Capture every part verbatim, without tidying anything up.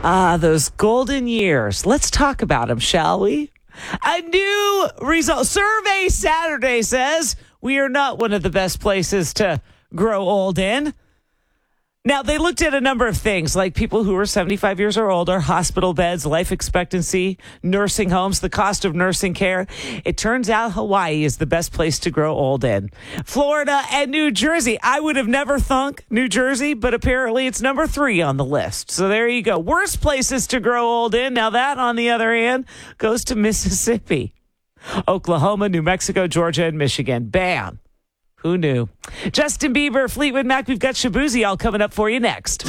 Ah, those golden years. Let's talk about them, shall we? A new result. Survey Saturday says we are not one of the best places to grow old in. Now, they looked at a number of things, like people who are seventy-five years or older, hospital beds, life expectancy, nursing homes, the cost of nursing care. It turns out Hawaii is the best place to grow old in. Florida and New Jersey. I would have never thunk New Jersey, but apparently it's number three on the list. So there you go. Worst places to grow old in. Now that, on the other hand, goes to Mississippi, Oklahoma, New Mexico, Georgia, and Michigan. Bam. Who knew? Justin Bieber, Fleetwood Mac. We've got Shabuzi all coming up for you next.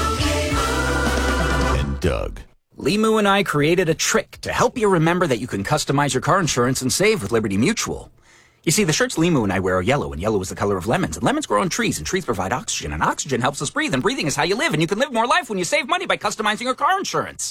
And Doug. Limu and I created a trick to help you remember that you can customize your car insurance and save with Liberty Mutual. You see, the shirts Limu and I wear are yellow, and yellow is the color of lemons. And lemons grow on trees, and trees provide oxygen, and oxygen helps us breathe, and breathing is how you live, and you can live more life when you save money by customizing your car insurance.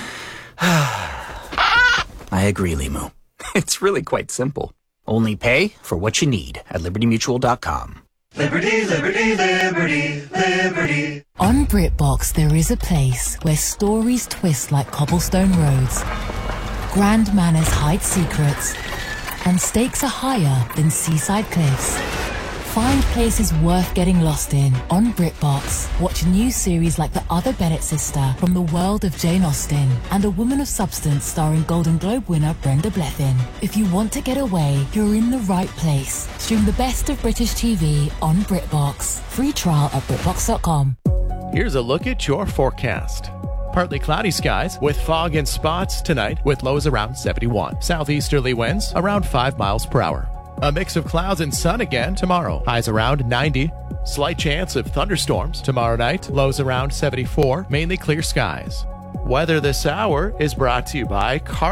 I agree, Limu. It's really quite simple. Only pay for what you need at liberty mutual dot com. Liberty, liberty, liberty, liberty. On BritBox, there is a place where stories twist like cobblestone roads, grand manners hide secrets, and stakes are higher than seaside cliffs. Find places worth getting lost in on BritBox. Watch new series like The Other Bennett Sister from the world of Jane Austen and A Woman of Substance starring Golden Globe winner Brenda Blethyn. If you want to get away, you're in the right place. Stream the best of British T V on BritBox. Free trial at britbox dot com. Here's a look at your forecast. Partly cloudy skies with fog in spots tonight with lows around seventy-one. Southeasterly winds around five miles per hour. A mix of clouds and sun again tomorrow. Highs around ninety. Slight chance of thunderstorms tomorrow night. Lows around seventy-four. Mainly clear skies. Weather this hour is brought to you by Car